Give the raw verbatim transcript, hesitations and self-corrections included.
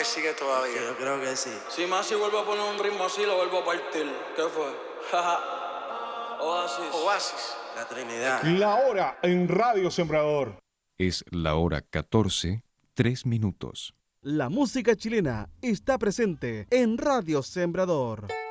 sigue todavía. Yo creo que sí. Si más si vuelvo a poner un ritmo así, lo vuelvo a partir. ¿Qué fue? Oasis. Oasis. La Trinidad. La hora en Radio Sembrador. Es la hora catorce, tres minutos. La música chilena está presente en Radio Sembrador.